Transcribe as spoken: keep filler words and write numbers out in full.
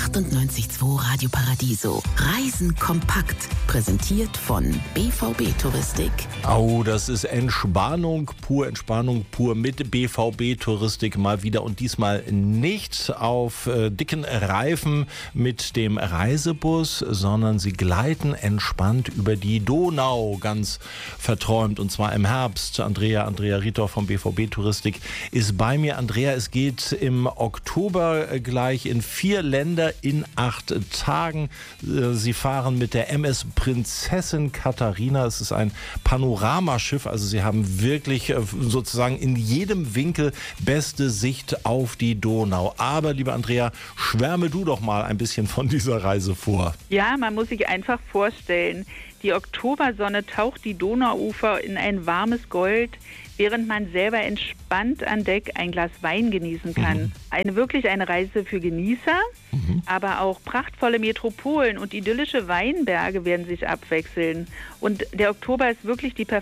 achtundneunzig Komma zwei Radio Paradiso. Reisen kompakt. Präsentiert von B V B Touristik. Oh, das ist Entspannung pur, Entspannung pur mit B V B Touristik mal wieder und diesmal nicht auf äh, dicken Reifen mit dem Reisebus, sondern sie gleiten entspannt über die Donau, ganz verträumt, und zwar im Herbst. Andrea, Andrea Rietor vom B V B Touristik ist bei mir. Andrea, es geht im Oktober gleich in vier Länder in acht Tagen. Sie fahren mit der M S Prinzessin Katharina. Es ist ein Panoramaschiff, also Sie haben wirklich sozusagen in jedem Winkel beste Sicht auf die Donau. Aber, liebe Andrea, schwärme du doch mal ein bisschen von dieser Reise vor. Ja, man muss sich einfach vorstellen, die Oktobersonne taucht die Donauufer in ein warmes Gold, während man selber entspannt an Deck ein Glas Wein genießen kann. Mhm. Eine wirklich eine Reise für Genießer, mhm. aber auch prachtvolle Metropolen und idyllische Weinberge werden sich abwechseln. Und der Oktober ist wirklich die perfekte